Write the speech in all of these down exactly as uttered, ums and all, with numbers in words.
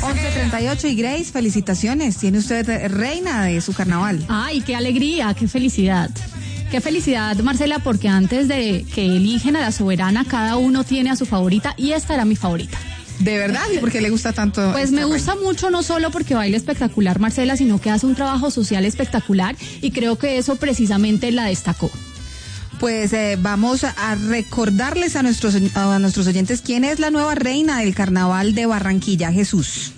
once treinta y ocho y Grace, felicitaciones. Tiene usted reina de su carnaval. Ay, qué alegría, qué felicidad. Qué felicidad, Marcela, porque antes de que eligen a la soberana, cada uno tiene a su favorita y esta era mi favorita. ¿De verdad? ¿Y por qué le gusta tanto? Pues me gusta reina? mucho, no solo porque baila espectacular, Marcela, sino que hace un trabajo social espectacular y creo que eso precisamente la destacó. Pues eh, vamos a recordarles a nuestros, a nuestros oyentes quién es la nueva reina del carnaval de Barranquilla, Jesús.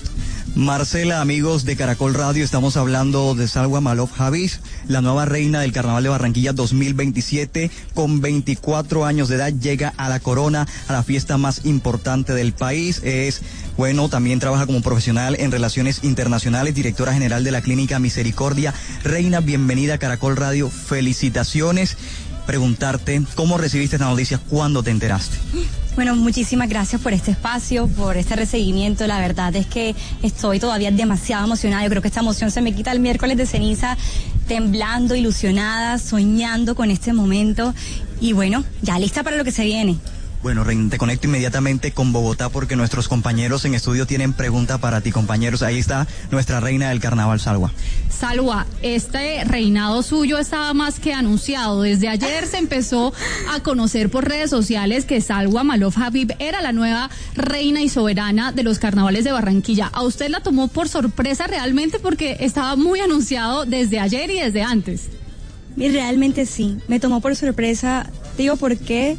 Marcela, amigos de Caracol Radio, estamos hablando de Salwa Malouf Hafiz, la nueva reina del Carnaval de Barranquilla dos mil veintisiete, con veinticuatro años de edad, llega a la corona, a la fiesta más importante del país. Es, bueno, también trabaja como profesional en relaciones internacionales, directora general de la Clínica Misericordia. Reina, bienvenida a Caracol Radio, felicitaciones. Preguntarte, ¿cómo recibiste esta noticia? ¿Cuándo te enteraste? Bueno, muchísimas gracias por este espacio, por este recibimiento. La verdad es que estoy todavía demasiado emocionada. Yo creo que esta emoción se me quita el miércoles de ceniza, temblando, ilusionada, soñando con este momento. Y bueno, ya lista para lo que se viene. Bueno, Reina, te conecto inmediatamente con Bogotá porque nuestros compañeros en estudio tienen pregunta para ti, compañeros. Ahí está nuestra reina del carnaval, Salwa. Salwa, este reinado suyo estaba más que anunciado. Desde ayer se empezó a conocer por redes sociales que Salwa Malouf Hafiz era la nueva reina y soberana de los carnavales de Barranquilla. ¿A usted la tomó por sorpresa realmente? Porque estaba muy anunciado desde ayer y desde antes. Y realmente sí, me tomó por sorpresa. Digo, ¿por qué?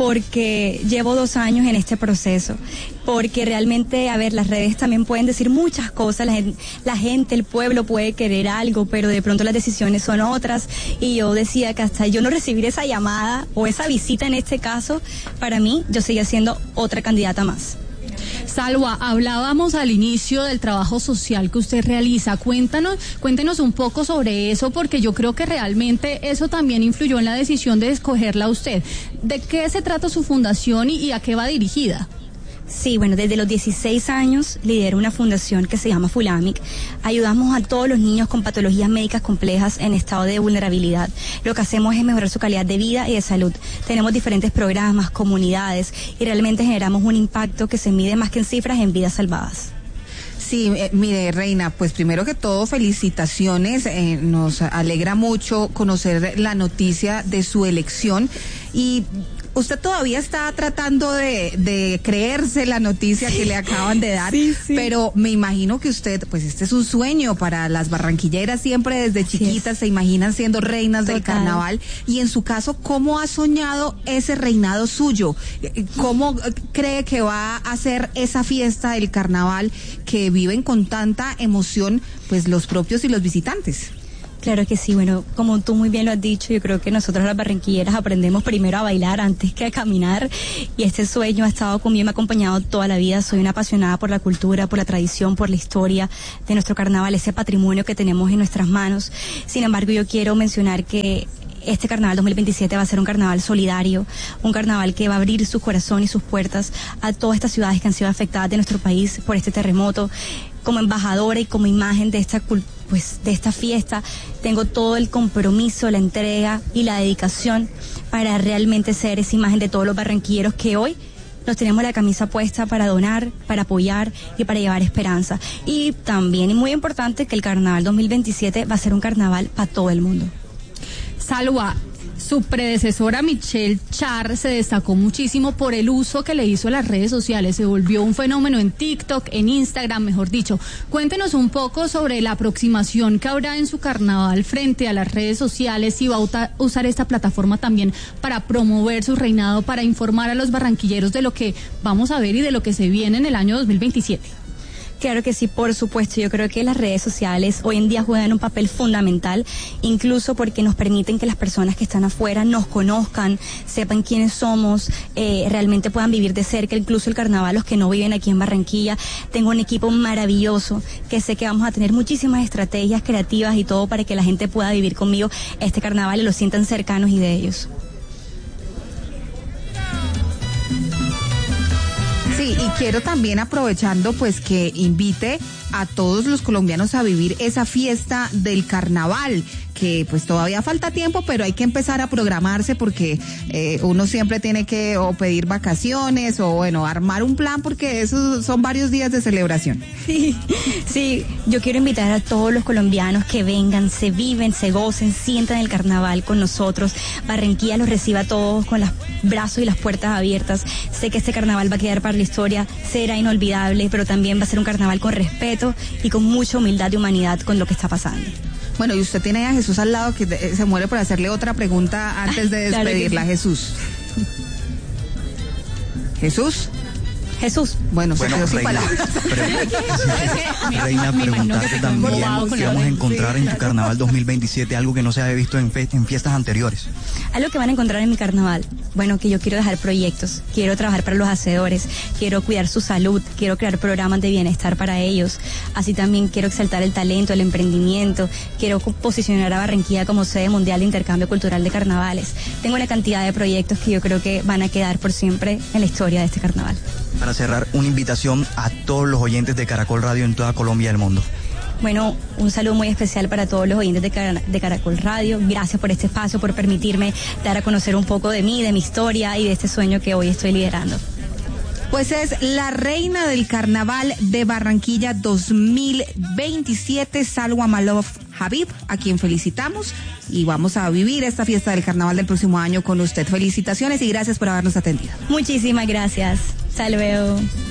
Porque llevo dos años en este proceso, porque realmente, a ver, las redes también pueden decir muchas cosas, la gente, la gente, el pueblo puede querer algo, pero de pronto las decisiones son otras, y yo decía que hasta yo no recibir esa llamada, o esa visita en este caso, para mí, yo seguía siendo otra candidata más. Salwa, hablábamos al inicio del trabajo social que usted realiza. Cuéntanos, cuéntenos un poco sobre eso, porque yo creo que realmente eso también influyó en la decisión de escogerla a usted. ¿De qué se trata su fundación y, y a qué va dirigida? Sí, bueno, desde los dieciséis años lidero una fundación que se llama Fulamic. Ayudamos a todos los niños con patologías médicas complejas en estado de vulnerabilidad. Lo que hacemos es mejorar su calidad de vida y de salud. Tenemos diferentes programas, comunidades y realmente generamos un impacto que se mide más que en cifras, en vidas salvadas. Sí, eh, mire, Reina, pues primero que todo, felicitaciones. Eh, nos alegra mucho conocer la noticia de su elección y usted todavía está tratando de, de creerse la noticia que le acaban de dar, sí, sí. Pero me imagino que usted, pues este es un sueño para las barranquilleras, siempre desde chiquitas se imaginan siendo reinas Total. del carnaval, y en su caso, ¿cómo ha soñado ese reinado suyo? ¿Cómo cree que va a ser esa fiesta del carnaval que viven con tanta emoción, pues los propios y los visitantes? Claro que sí, bueno, como tú muy bien lo has dicho, yo creo que nosotros las barranquilleras aprendemos primero a bailar antes que a caminar, y este sueño ha estado conmigo, me ha acompañado toda la vida. Soy una apasionada por la cultura, por la tradición, por la historia de nuestro carnaval, ese patrimonio que tenemos en nuestras manos. Sin embargo, yo quiero mencionar que este carnaval dos mil veintisiete va a ser un carnaval solidario, un carnaval que va a abrir su corazón y sus puertas a todas estas ciudades que han sido afectadas de nuestro país por este terremoto. Como embajadora y como imagen de esta pues de esta fiesta, tengo todo el compromiso, la entrega y la dedicación para realmente ser esa imagen de todos los barranquilleros que hoy nos tenemos la camisa puesta para donar, para apoyar y para llevar esperanza. Y también, y muy importante, que el carnaval dos mil veintisiete va a ser un carnaval para todo el mundo. Salwa, su predecesora Michelle Char se destacó muchísimo por el uso que le hizo a las redes sociales. Se volvió un fenómeno en TikTok, en Instagram, mejor dicho. Cuéntenos un poco sobre la aproximación que habrá en su carnaval frente a las redes sociales, y va a usar esta plataforma también para promover su reinado, para informar a los barranquilleros de lo que vamos a ver y de lo que se viene en el año dos mil veintisiete. Claro que sí, por supuesto. Yo creo que las redes sociales hoy en día juegan un papel fundamental, incluso porque nos permiten que las personas que están afuera nos conozcan, sepan quiénes somos, eh, realmente puedan vivir de cerca, incluso el carnaval, los que no viven aquí en Barranquilla. Tengo un equipo maravilloso que sé que vamos a tener muchísimas estrategias creativas y todo para que la gente pueda vivir conmigo este carnaval y lo sientan cercanos y de ellos. Sí, y quiero también, aprovechando, pues que invite a todos los colombianos a vivir esa fiesta del carnaval, que pues todavía falta tiempo, pero hay que empezar a programarse porque eh, uno siempre tiene que o pedir vacaciones o bueno, armar un plan porque esos son varios días de celebración. Sí, sí, yo quiero invitar a todos los colombianos que vengan, se viven, se gocen, sientan el carnaval con nosotros. Barranquilla los reciba a todos con los brazos y las puertas abiertas. Sé que este carnaval va a quedar para la historia, será inolvidable, pero también va a ser un carnaval con respeto y con mucha humildad y humanidad con lo que está pasando. Bueno, y usted tiene a Jesús al lado que se muere por hacerle otra pregunta antes de despedirla. Claro, Jesús. Jesús. Jesús. Bueno, se bueno, quedó sin Reina, palabras. Pre Reina, preguntarte también si vamos a encontrar en tu carnaval dos mil veintisiete algo que no se haya visto en, fe en fiestas anteriores. Algo que van a encontrar en mi carnaval. Bueno, que yo quiero dejar proyectos, quiero trabajar para los hacedores, quiero cuidar su salud, quiero crear programas de bienestar para ellos. Así también quiero exaltar el talento, el emprendimiento, quiero posicionar a Barranquilla como sede mundial de intercambio cultural de carnavales. Tengo una cantidad de proyectos que yo creo que van a quedar por siempre en la historia de este carnaval. Para cerrar, una invitación a todos los oyentes de Caracol Radio en toda Colombia y el mundo. Bueno, un saludo muy especial para todos los oyentes de, Car de Caracol Radio. Gracias por este espacio, por permitirme dar a conocer un poco de mí, de mi historia y de este sueño que hoy estoy liderando. Pues es la reina del carnaval de Barranquilla dos mil veintisiete, Salwa Maloof Habib, a quien felicitamos y vamos a vivir esta fiesta del carnaval del próximo año con usted. Felicitaciones y gracias por habernos atendido. Muchísimas gracias. Hasta luego.